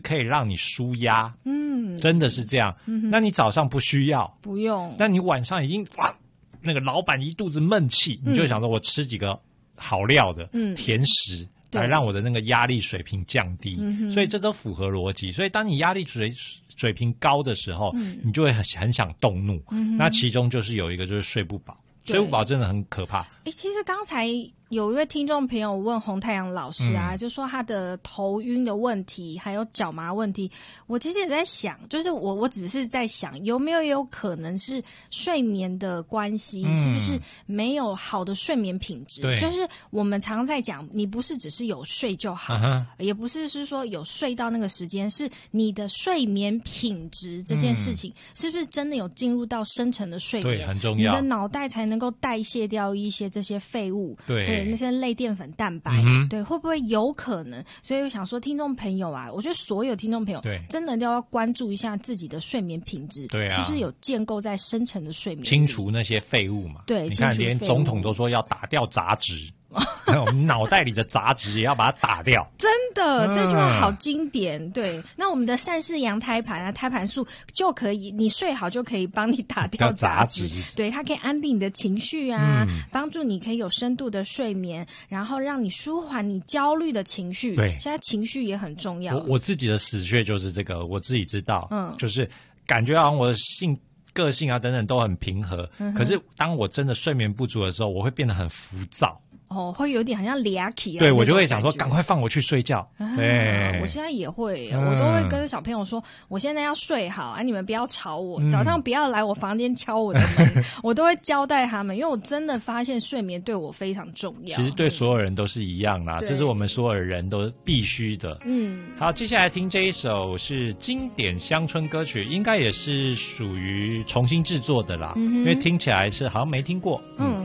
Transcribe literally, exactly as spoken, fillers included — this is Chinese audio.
可以让你舒压， 嗯， 真的是这样。嗯、那你早上不需要， 不用， 那你晚上已经哇，那个老板一肚子闷气，你就想说我吃几个好料的、嗯、甜食。来让我的那个压力水平降低，嗯、所以这都符合逻辑。所以当你压力水水平高的时候，嗯、你就会很很想动怒。嗯、那其中就是有一个就是睡不饱，睡不饱真的很可怕。 哎，其实刚才有一位听众朋友问洪太阳老师啊，嗯、就说他的头晕的问题，还有脚麻问题。我其实也在想，就是我我只是在想，有没有有可能是睡眠的关系，嗯、是不是没有好的睡眠品质？ 对， 就是我们常常在讲，你不是只是有睡就好，uh-huh. 也不是是说有睡到那个时间，是你的睡眠品质这件事情，嗯、是不是真的有进入到深层的睡眠？ 对，很重要， 你的脑袋才能够代谢掉一些这些废物。 对。 对那些类淀粉蛋白，嗯、对，会不会有可能？所以我想说，听众朋友啊，我觉得所有听众朋友， 对， 真的都要关注一下自己的睡眠品质， 对啊， 是不是有建构在深层的睡眠， 清除那些废物嘛？ 对， 你看，连总统都说要打掉杂质。我们脑袋里的杂质也要把它打掉， 真的，这句话好经典。嗯、对，那我们的善氏羊胎盘啊，胎盘素就可以，你睡好就可以帮你打掉杂质。对，它可以安定你的情绪啊，嗯、帮助你可以有深度的睡眠，然后让你舒缓你焦虑的情绪。 对， 现在情绪也很重要。 我我自己的死穴就是这个，我自己知道，嗯，就是感觉好像我的性。个性啊等等都很平和，嗯、可是当我真的睡眠不足的时候，我会变得很浮躁。 哦，会有点好像俩起啊。 对，我就会想说，赶快放我去睡觉。 啊、对，我现在也会，嗯、我都会跟小朋友说，我现在要睡好啊，你们不要吵我，嗯、早上不要来我房间敲我的门，我都会交代他们，因为我真的发现睡眠对我非常重要。 其实对所有人都是一样啦，这是我们所有人都必须的。嗯，好，接下来听这一首是经典乡村歌曲，应该也是属于重新制作的啦，嗯、因为听起来是好像没听过。嗯。